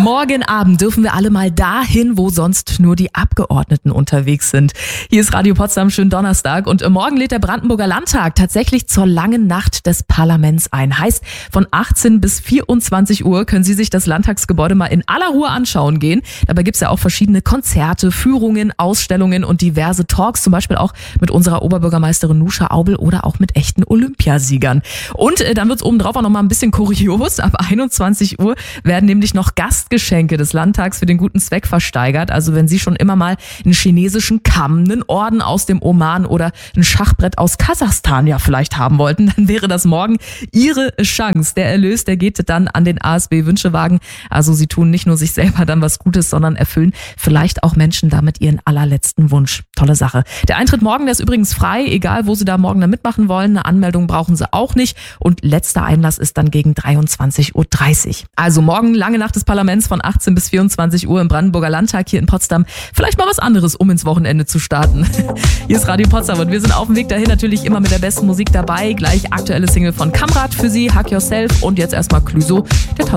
Morgen Abend dürfen wir alle mal dahin, wo sonst nur die Abgeordneten unterwegs sind. Hier ist Radio Potsdam, schönen Donnerstag. Und morgen lädt der Brandenburger Landtag tatsächlich zur langen Nacht des Parlaments ein. Heißt, von 18 bis 24 Uhr können Sie sich das Landtagsgebäude mal in aller Ruhe anschauen gehen. Dabei gibt's ja auch verschiedene Konzerte, Führungen, Ausstellungen und diverse Talks. Zum Beispiel auch mit unserer Oberbürgermeisterin Nuscha Aubel oder auch mit echten Olympiasiegern. Und dann wird's obendrauf auch noch mal ein bisschen kurios. Ab 21 Uhr werden nämlich noch Gastgeschenke des Landtags für den guten Zweck versteigert. Also wenn Sie schon immer mal einen chinesischen Kamm, einen Orden aus dem Oman oder ein Schachbrett aus Kasachstan ja vielleicht haben wollten, dann wäre das morgen Ihre Chance. Der Erlös, der geht dann an den ASB Wünschewagen. Also Sie tun nicht nur sich selber dann was Gutes, sondern erfüllen vielleicht auch Menschen damit ihren allerletzten Wunsch. Tolle Sache. Der Eintritt morgen, der ist übrigens frei, egal wo Sie da morgen da mitmachen wollen. Eine Anmeldung brauchen Sie auch nicht. Und letzter Einlass ist dann gegen 23:30 Uhr. Also morgen lange Nacht des Parlaments von 18 bis 24 Uhr im Brandenburger Landtag hier in Potsdam. Vielleicht mal was anderes, um ins Wochenende zu starten. Hier ist Radio Potsdam und wir sind auf dem Weg dahin natürlich immer mit der besten Musik dabei. Gleich aktuelle Single von Kamrat für Sie, Hug Yourself und jetzt erstmal Clüso, der